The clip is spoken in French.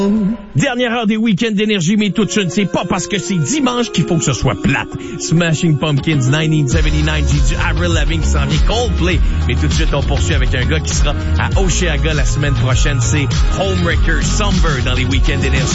Dernière heure des week-ends d'énergie, mais tout de suite, c'est pas parce que c'est dimanche qu'il faut que ce soit plate. Smashing Pumpkins, 1979, j'ai du Avril Lavigne qui s'en vient, Coldplay. Mais tout de suite, on poursuit avec un gars qui sera à Osheaga la semaine prochaine. C'est Homewrecker, Somber dans les week-ends d'énergie.